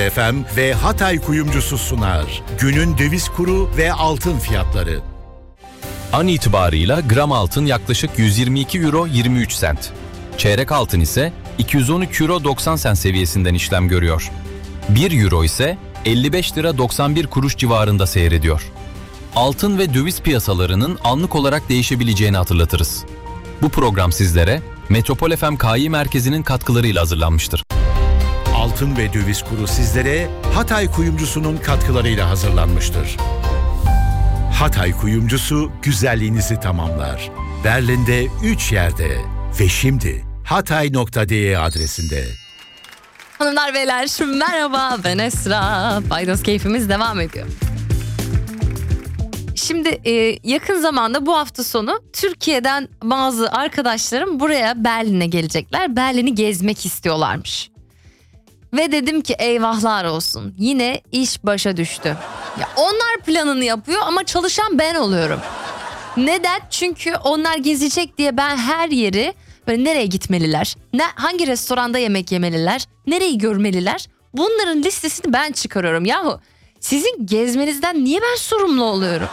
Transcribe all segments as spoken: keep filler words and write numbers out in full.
F M ve Hatay Kuyumcusu sunar. Günün döviz kuru ve altın fiyatları. An itibarıyla gram altın yaklaşık yüz yirmi iki euro yirmi üç sent. Çeyrek altın ise iki yüz on üç euro doksan sent seviyesinden işlem görüyor. bir euro ise elli beş lira doksan bir kuruş civarında seyrediyor. Altın ve döviz piyasalarının anlık olarak değişebileceğini hatırlatırız. Bu program sizlere Metropol F M K İ Merkezi'nin katkılarıyla hazırlanmıştır. Altın ve döviz kuru sizlere Hatay Kuyumcusu'nun katkılarıyla hazırlanmıştır. Hatay Kuyumcusu güzelliğinizi tamamlar. Berlin'de üç yerde ve şimdi hatay nokta de adresinde. Hanımlar beyler merhaba, ben Esra. Paydos keyfimiz devam ediyor. Şimdi e, yakın zamanda bu hafta sonu Türkiye'den bazı arkadaşlarım buraya Berlin'e gelecekler. Berlin'i gezmek istiyorlarmış. Ve dedim ki eyvahlar olsun, yine iş başa düştü. Ya onlar planını yapıyor ama çalışan ben oluyorum. Neden? Çünkü onlar gezecek diye ben her yeri böyle nereye gitmeliler, ne, hangi restoranda yemek yemeliler, nereyi görmeliler, bunların listesini ben çıkarıyorum. Yahu sizin gezmenizden niye ben sorumlu oluyorum?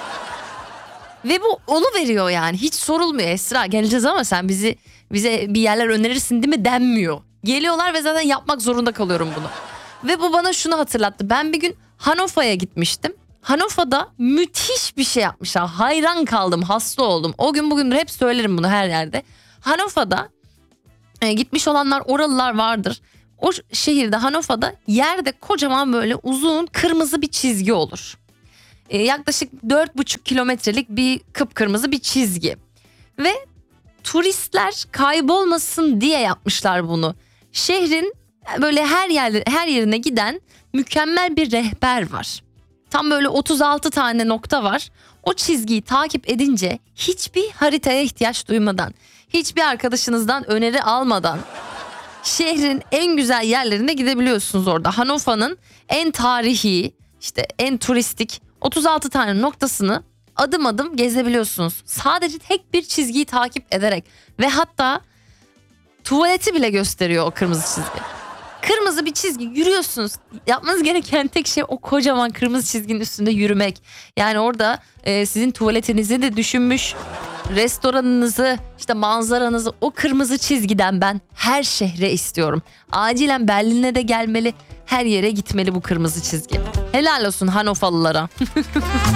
Ve bu oluveriyor yani, hiç sorulmuyor. Esra geleceğiz ama sen bizi bize bir yerler önerirsin değil mi denmiyor. Geliyorlar ve zaten yapmak zorunda kalıyorum bunu. Ve bu bana şunu hatırlattı. Ben bir gün Hannover'a gitmiştim. Hannover'da müthiş bir şey yapmışlar. Hayran kaldım, hasta oldum. O gün bugündür hep söylerim bunu her yerde. Hannover'da e, gitmiş olanlar, oralılar vardır. O şehirde, Hannover'da yerde kocaman böyle uzun kırmızı bir çizgi olur. E, yaklaşık dört buçuk kilometrelik bir kıpkırmızı bir çizgi. Ve turistler kaybolmasın diye yapmışlar bunu. Şehrin böyle her yer, her yerine giden mükemmel bir rehber var. Tam böyle otuz altı tane nokta var. O çizgiyi takip edince hiçbir haritaya ihtiyaç duymadan, hiçbir arkadaşınızdan öneri almadan şehrin en güzel yerlerine gidebiliyorsunuz orada. Hannover'ın en tarihi, işte en turistik otuz altı tane noktasını adım adım gezebiliyorsunuz. Sadece tek bir çizgiyi takip ederek ve hatta tuvaleti bile gösteriyor o kırmızı çizgi. Kırmızı bir çizgi, yürüyorsunuz. Yapmanız gereken tek şey o kocaman kırmızı çizginin üstünde yürümek. Yani orada e, sizin tuvaletinizi de düşünmüş, restoranınızı, işte manzaranızı o kırmızı çizgiden ben her şehre istiyorum. Acilen Berlin'e de gelmeli, her yere gitmeli bu kırmızı çizgi. Helal olsun Hannover'lılara.